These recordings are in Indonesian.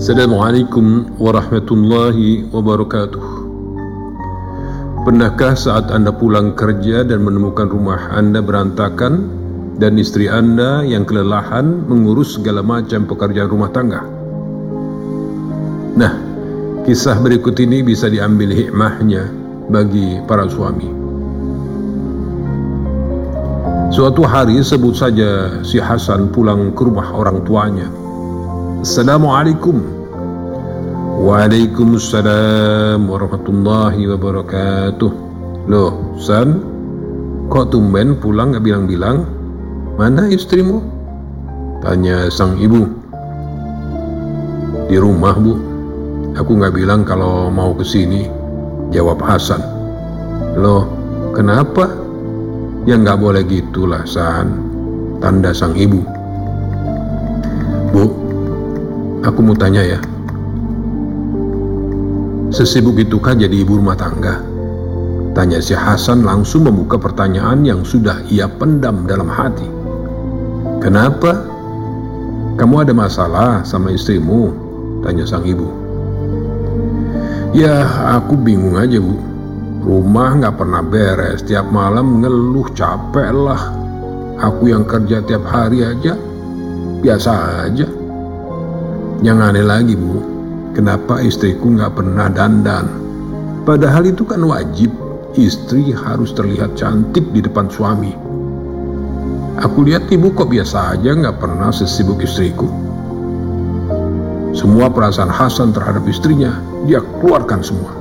Assalamualaikum warahmatullahi wabarakatuh. Pernahkah saat Anda pulang kerja dan menemukan rumah Anda berantakan dan istri Anda yang kelelahan mengurus segala macam pekerjaan rumah tangga? Nah, kisah berikut ini bisa diambil hikmahnya bagi para suami. Suatu hari, sebut saja si Hasan pulang ke rumah orang tuanya. Assalamualaikum. Waalaikumsalam warahmatullahi wabarakatuh. Loh, San, kok tumben pulang gak bilang-bilang? Mana istrimu? Tanya sang ibu. Di rumah, Bu. Aku gak bilang kalau mau kesini, jawab Hasan. Loh, kenapa? Ya gak boleh gitulah, San, tanda sang ibu. Bu, aku mau tanya ya, sesibuk itukah jadi ibu rumah tangga? Tanya si Hasan langsung membuka pertanyaan yang sudah ia pendam dalam hati. Kenapa? Kamu ada masalah sama istrimu? Tanya sang ibu. Ya, aku bingung aja, Bu. Rumah gak pernah beres, tiap malam ngeluh, capek lah. Aku yang kerja tiap hari aja, biasa aja. Yang aneh lagi, Bu, kenapa istriku gak pernah dandan? Padahal itu kan wajib, istri harus terlihat cantik di depan suami. Aku lihat ibu kok biasa aja, gak pernah sesibuk istriku. Semua perasaan Hasan terhadap istrinya dia keluarkan semua.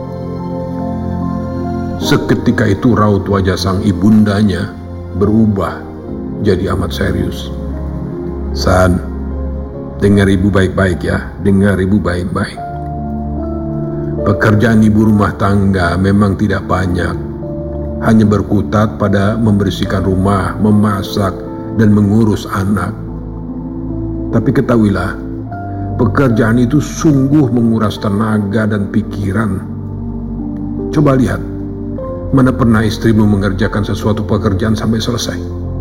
Seketika itu raut wajah sang ibundanya berubah jadi amat serius. San, dengar ibu baik-baik ya, dengar ibu baik-baik. Pekerjaan ibu rumah tangga memang tidak banyak, hanya berkutat pada membersihkan rumah, memasak, dan mengurus anak. Tapi ketahuilah, pekerjaan itu sungguh menguras tenaga dan pikiran. Coba lihat, mana pernah istrimu mengerjakan sesuatu pekerjaan sampai selesai?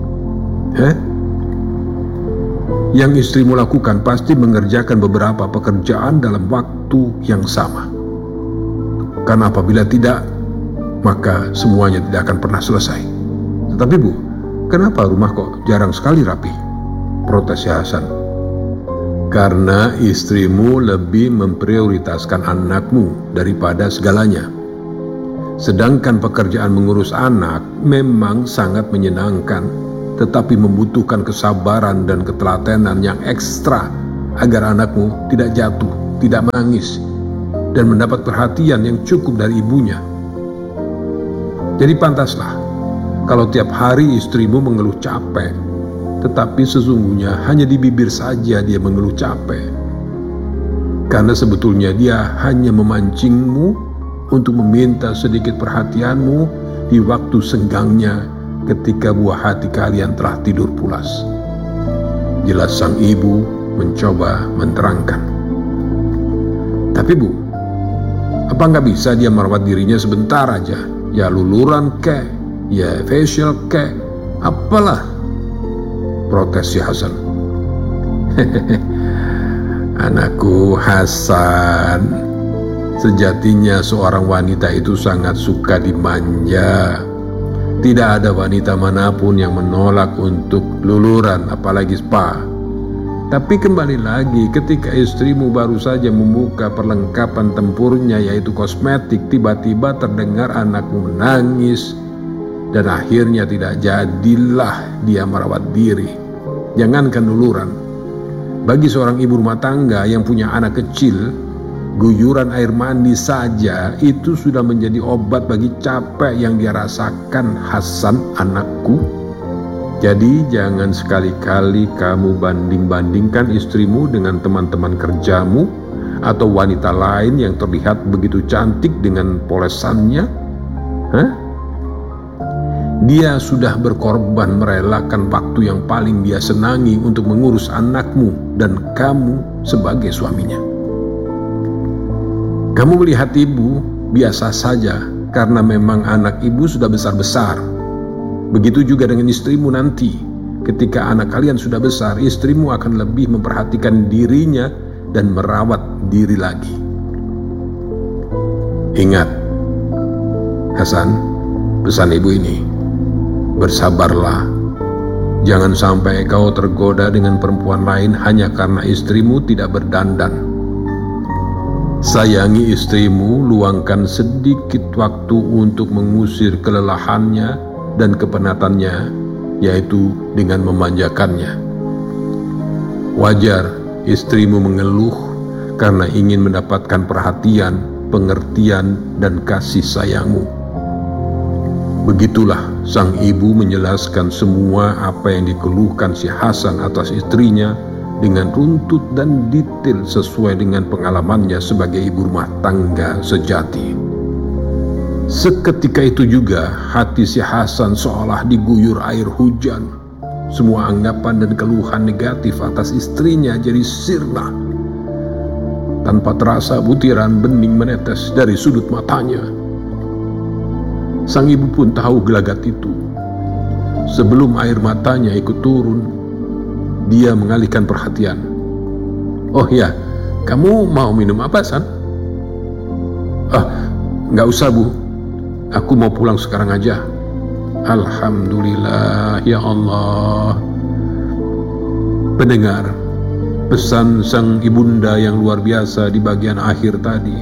Yang istrimu lakukan pasti mengerjakan beberapa pekerjaan dalam waktu yang sama. Karena apabila tidak, maka semuanya tidak akan pernah selesai. Tetapi Bu, kenapa rumah kok jarang sekali rapi? Protes Hasan. Karena istrimu lebih memprioritaskan anakmu daripada segalanya. Sedangkan pekerjaan mengurus anak memang sangat menyenangkan, tetapi membutuhkan kesabaran dan ketelatenan yang ekstra agar anakmu tidak jatuh, tidak menangis, dan mendapat perhatian yang cukup dari ibunya. Jadi pantaslah kalau tiap hari istrimu mengeluh capek, tetapi sesungguhnya hanya di bibir saja dia mengeluh capek. Karena sebetulnya dia hanya memancingmu untuk meminta sedikit perhatianmu di waktu senggangnya ketika buah hati kalian telah tidur pulas. Jelas sang ibu mencoba menerangkan. Tapi Bu, apa nggak bisa dia merawat dirinya sebentar aja? Ya luluran kek, ya facial kek, apalah, protes si Hasan. Anakku Hasan, sejatinya seorang wanita itu sangat suka dimanja. Tidak ada wanita manapun yang menolak untuk luluran, apalagi spa. Tapi kembali lagi, ketika istrimu baru saja membuka perlengkapan tempurnya yaitu kosmetik, tiba-tiba terdengar anakmu menangis, dan akhirnya tidak jadilah dia merawat diri. Jangankan luluran, bagi seorang ibu rumah tangga yang punya anak kecil, guyuran air mandi saja itu sudah menjadi obat bagi capek yang dia rasakan. Hasan, anakku, jadi jangan sekali-kali kamu banding-bandingkan istrimu dengan teman-teman kerjamu atau wanita lain yang terlihat begitu cantik dengan polesannya. Dia sudah berkorban merelakan waktu yang paling dia senangi untuk mengurus anakmu dan kamu sebagai suaminya. Kamu melihat ibu biasa saja karena memang anak ibu sudah besar-besar. Begitu juga dengan istrimu nanti. Ketika anak kalian sudah besar, istrimu akan lebih memperhatikan dirinya dan merawat diri lagi. Ingat, Hasan, pesan ibu ini, bersabarlah. Jangan sampai kau tergoda dengan perempuan lain hanya karena istrimu tidak berdandan. Sayangi istrimu, luangkan sedikit waktu untuk mengusir kelelahannya dan kepenatannya, yaitu dengan memanjakannya. Wajar istrimu mengeluh karena ingin mendapatkan perhatian, pengertian, dan kasih sayangmu. Begitulah sang ibu menjelaskan semua apa yang dikeluhkan si Hasan atas istrinya dengan runtut dan detail sesuai dengan pengalamannya sebagai ibu rumah tangga sejati. Seketika itu juga hati si Hasan seolah diguyur air hujan. Semua anggapan dan keluhan negatif atas istrinya jadi sirna. Tanpa terasa butiran bening menetes dari sudut matanya. Sang ibu pun tahu gelagat itu. Sebelum air matanya ikut turun, dia mengalihkan perhatian. "Oh ya, kamu mau minum apa, San?" "Nggak usah, Bu. Aku mau pulang sekarang aja." Alhamdulillah, ya Allah. Pendengar, pesan sang ibunda yang luar biasa di bagian akhir tadi.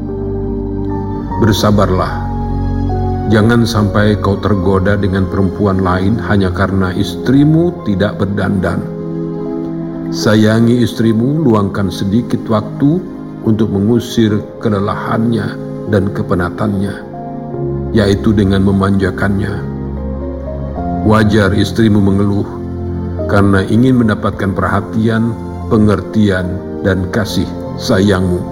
Bersabarlah. Jangan sampai kau tergoda dengan perempuan lain hanya karena istrimu tidak berdandan. Sayangi istrimu, luangkan sedikit waktu untuk mengusir kelelahannya dan kepenatannya, yaitu dengan memanjakannya. Wajar istrimu mengeluh karena ingin mendapatkan perhatian, pengertian, dan kasih sayangmu.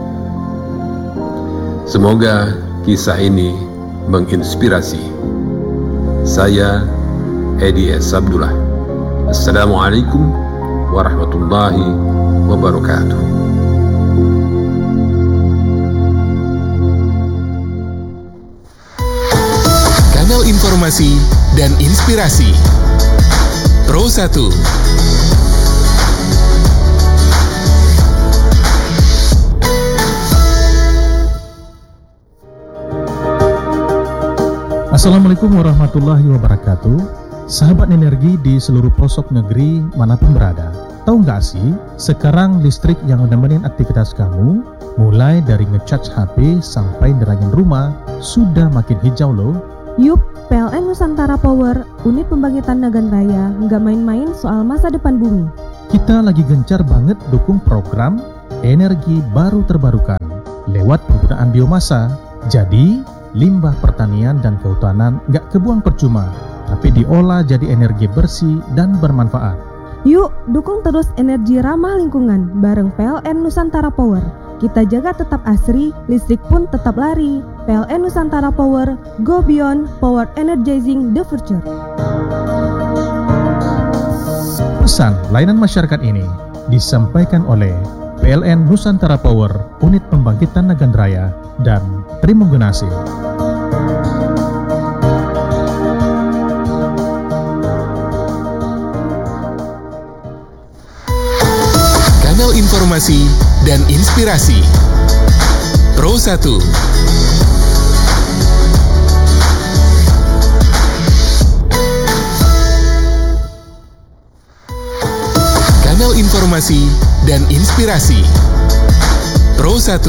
Semoga kisah ini menginspirasi. Saya Edi S. Abdullah. Assalamualaikum warahmatullahi wabarakatuh. Kanal informasi dan inspirasi Pro 1. Assalamualaikum warahmatullahi wabarakatuh. Sahabat energi di seluruh pelosok negeri manapun berada. Tahu nggak sih, sekarang listrik yang menemenin aktivitas kamu, mulai dari ngecharge HP sampai nerangin rumah, sudah makin hijau loh. Yup, PLN Nusantara Power, unit pembangkitan Nagan Raya, nggak main-main soal masa depan bumi. Kita lagi gencar banget dukung program energi baru terbarukan lewat penggunaan biomasa. Jadi, limbah pertanian dan kehutanan nggak kebuang percuma, tapi diolah jadi energi bersih dan bermanfaat. Yuk, dukung terus energi ramah lingkungan bareng PLN Nusantara Power. Kita jaga tetap asri, listrik pun tetap lari. PLN Nusantara Power, go beyond, power energizing the future. Pesan layanan masyarakat ini disampaikan oleh PLN Nusantara Power, unit pembangkitan Nagan Raya, dan Trimenggunasi. Kanal informasi dan inspirasi Pro 1. Kanal informasi dan inspirasi Pro 1.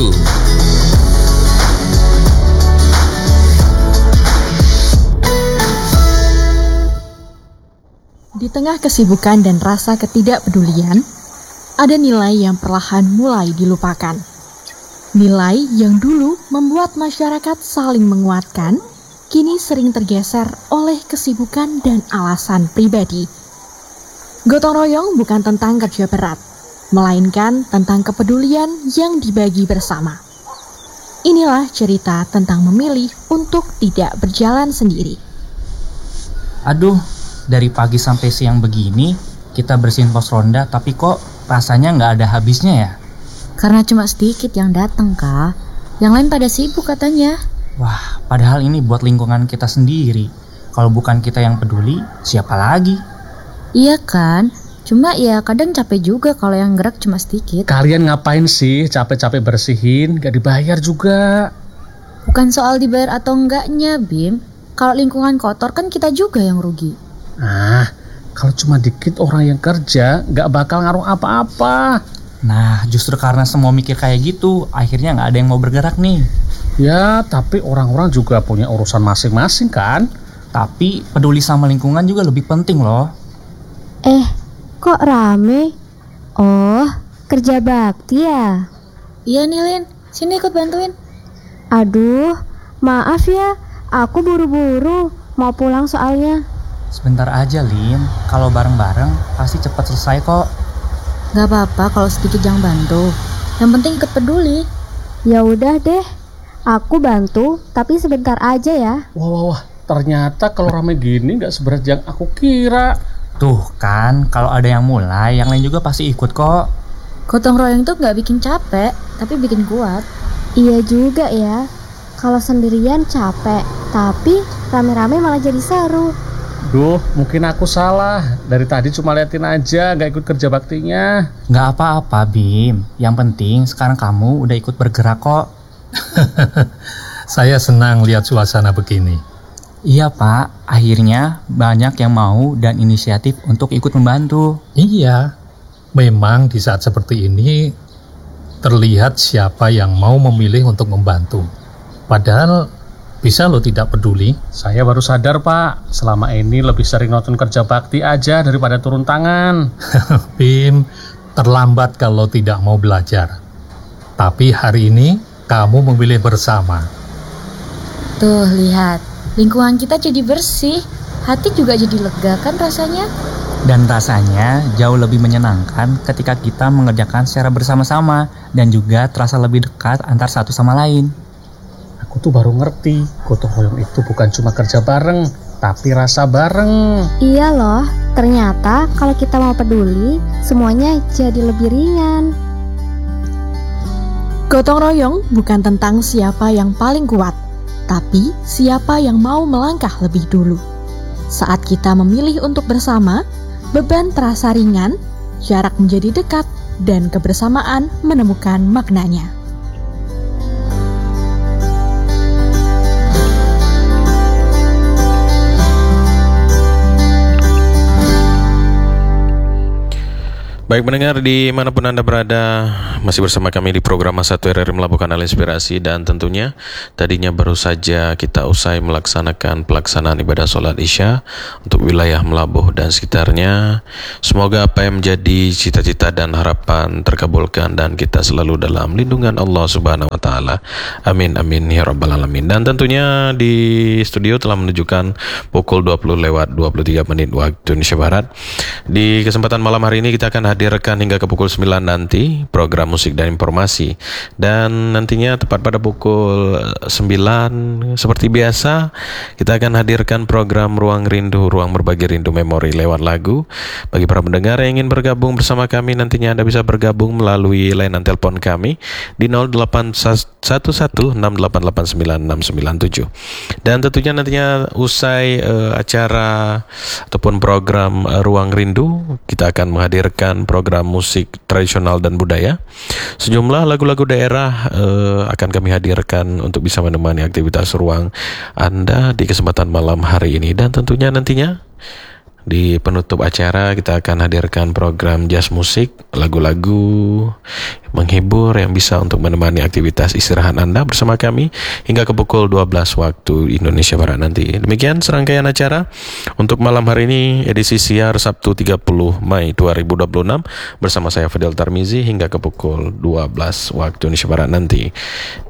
Di tengah kesibukan dan rasa ketidakpedulian, ada nilai yang perlahan mulai dilupakan. Nilai yang dulu membuat masyarakat saling menguatkan, kini sering tergeser oleh kesibukan dan alasan pribadi. Gotong royong bukan tentang kerja berat, melainkan tentang kepedulian yang dibagi bersama. Inilah cerita tentang memilih untuk tidak berjalan sendiri. Aduh, dari pagi sampai siang begini, kita bersihin pos ronda, tapi kok rasanya nggak ada habisnya ya? Karena cuma sedikit yang datang, Kak. Yang lain pada sibuk katanya. Wah, padahal ini buat lingkungan kita sendiri. Kalau bukan kita yang peduli, siapa lagi? Iya kan? Cuma ya kadang capek juga kalau yang gerak cuma sedikit. Kalian ngapain sih capek-capek bersihin, gak dibayar juga? Bukan soal dibayar atau enggaknya, Bim. Kalau lingkungan kotor kan kita juga yang rugi. Kalau cuma dikit orang yang kerja, gak bakal ngaruh apa-apa. Nah, justru karena semua mikir kayak gitu, akhirnya nggak ada yang mau bergerak nih. Ya, tapi orang-orang juga punya urusan masing-masing kan? Tapi peduli sama lingkungan juga lebih penting loh. Kok rame? Oh, kerja bakti ya? Iya nih, Lin. Sini ikut bantuin. Aduh, maaf ya. Aku buru-buru. Mau pulang soalnya. Sebentar aja, Lin. Kalau bareng-bareng pasti cepat selesai kok. Gak apa-apa kalau sedikit yang bantu. Yang penting ikut peduli. Ya udah deh. Aku bantu, tapi sebentar aja ya. Wah, ternyata kalau rame gini gak seberat yang aku kira. Tuh kan, kalau ada yang mulai, yang lain juga pasti ikut kok. Gotong royong tuh gak bikin capek, tapi bikin kuat. Iya juga ya. Kalau sendirian capek, tapi rame-rame malah jadi seru. Duh, mungkin aku salah. Dari tadi cuma liatin aja, gak ikut kerja baktinya. Gak apa-apa, Bim. Yang penting sekarang kamu udah ikut bergerak kok. Saya senang lihat suasana begini. Iya, Pak. Akhirnya banyak yang mau dan inisiatif untuk ikut membantu. Iya, memang di saat seperti ini terlihat siapa yang mau memilih untuk membantu. Padahal bisa lo tidak peduli. Saya baru sadar, Pak. Selama ini lebih sering nonton kerja bakti aja daripada turun tangan. Bim, terlambat kalau tidak mau belajar. Tapi hari ini kamu memilih bersama. Tuh, lihat. Lingkungan kita jadi bersih. Hati juga jadi lega kan rasanya? Dan rasanya jauh lebih menyenangkan ketika kita mengerjakan secara bersama-sama dan juga terasa lebih dekat antar satu sama lain. Aku tuh baru ngerti, gotong royong itu bukan cuma kerja bareng, tapi rasa bareng. Iya loh, ternyata kalau kita mau peduli, semuanya jadi lebih ringan. Gotong royong bukan tentang siapa yang paling kuat, tapi siapa yang mau melangkah lebih dulu. Saat kita memilih untuk bersama, beban terasa ringan, jarak menjadi dekat, dan kebersamaan menemukan maknanya. Baik pendengar dimanapun Anda berada, masih bersama kami di program Masa RRI Melabuh Kanal Inspirasi. Dan tentunya tadinya baru saja kita usai melaksanakan pelaksanaan ibadah sholat isya untuk wilayah Melabuh dan sekitarnya. Semoga apa yang menjadi cita-cita dan harapan terkabulkan dan kita selalu dalam lindungan Allah Subhanahu wa Ta'ala. Amin amin ya rabbal alamin. Dan tentunya di studio telah menunjukkan pukul 20:23 waktu Indonesia Barat. Di kesempatan malam hari ini kita akan hadirkan hingga ke pukul 9 nanti program musik dan informasi. Dan nantinya tepat pada pukul 9 seperti biasa kita akan hadirkan program Ruang Rindu, ruang berbagi rindu memori lewat lagu. Bagi para pendengar yang ingin bergabung bersama kami, nantinya Anda bisa bergabung melalui layanan telepon kami di 0811688967. Dan tentunya nantinya usai acara ataupun program Ruang Rindu, kita akan menghadirkan program musik tradisional dan budaya. Sejumlah lagu-lagu daerah akan kami hadirkan untuk bisa menemani aktivitas ruang Anda di kesempatan malam hari ini. Dan tentunya nantinya di penutup acara kita akan hadirkan program jazz musik, lagu-lagu menghibur yang bisa untuk menemani aktivitas istirahat Anda bersama kami hingga ke pukul 12 waktu Indonesia Barat nanti. Demikian serangkaian acara untuk malam hari ini, edisi siar Sabtu 30 Mei 2026 bersama saya Fadil Tarmizi hingga ke pukul 12 waktu Indonesia Barat nanti.